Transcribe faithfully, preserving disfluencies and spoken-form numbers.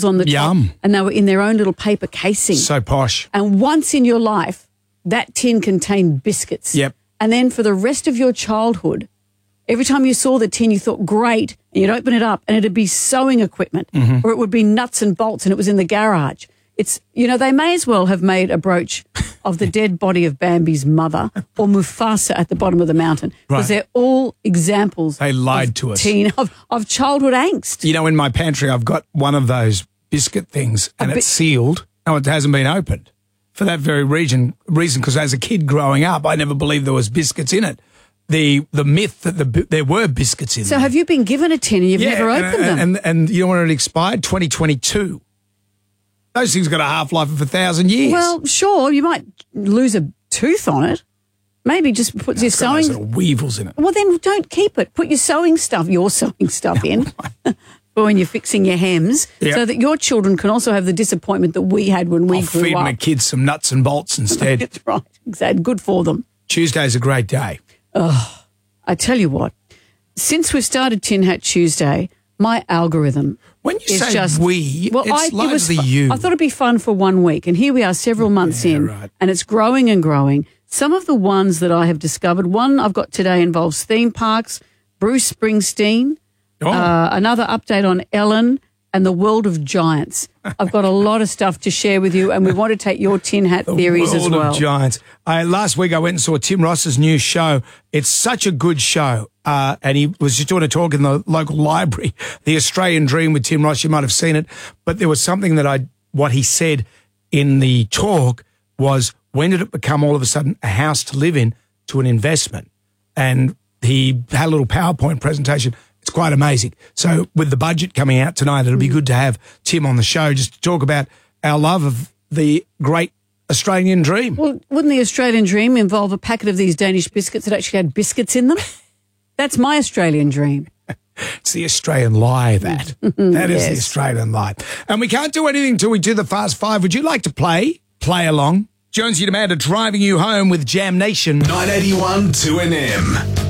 sprinkles on the Yum. top, and they were in their own little paper casing. So posh. And once in your life, that tin contained biscuits. Yep. And then for the rest of your childhood, every time you saw the tin, you thought, great, and you'd open it up and it'd be sewing equipment, mm-hmm. or it would be nuts and bolts and it was in the garage. It's, you know, they may as well have made a brooch of the dead body of Bambi's mother or Mufasa at the bottom of the mountain, because Right. they're all examples They lied of to us. teen, of, of childhood angst. You know, in my pantry, I've got one of those biscuit things, and A it's bi- sealed. No, it hasn't been opened for that very reason. Reason, because as a kid growing up, I never believed there was biscuits in it. The the myth that the there were biscuits in So there. have you been given a tin and you've never and, opened them? And, and and you know when it expired? twenty twenty-two. Those things got a half life of a thousand years. Well, sure, you might lose a tooth on it. Maybe just put your It's got those sewing. little weevils in it. Well, then don't keep it. Put your sewing stuff, your sewing stuff in for when you're fixing your hems, Yep. so that your children can also have the disappointment that we had when we I'll grew feed up. my kids some nuts and bolts instead. That's right. Exactly. Good for them. Tuesday's a great day. I tell you what, since we've started Tin Hat Tuesday, my algorithm When you is say just we, well, it's I, it was largely fu- you. I thought it'd be fun for one week, and here we are, several months Yeah, in, right. and it's growing and growing. Some of the ones that I have discovered, one I've got today involves theme parks, Bruce Springsteen, Oh. uh, another update on Ellen, and the world of giants. I've got a lot of stuff to share with you, and we want to take your tin hat theories as World well. of Giants. I, last week I went and saw Tim Ross's new show. It's such a good show. Uh, and he was just doing a talk in the local library, The Australian Dream with Tim Ross. You might have seen it. But there was something that I, what he said in the talk was, when did it become all of a sudden a house to live in to an investment? And he had a little PowerPoint presentation. It's quite amazing. So with the budget coming out tonight, it'll be good to have Tim on the show just to talk about our love of the great Australian dream. Well, wouldn't the Australian dream involve a packet of these Danish biscuits that actually had biscuits in them? That's my Australian dream. It's the Australian lie, that. That is the Yes. Australian lie. And we can't do anything until we do the Fast Five. Would you like to play? Play along. Jonesy and Amanda driving you home with Jam Nation. nine eighty-one two N M.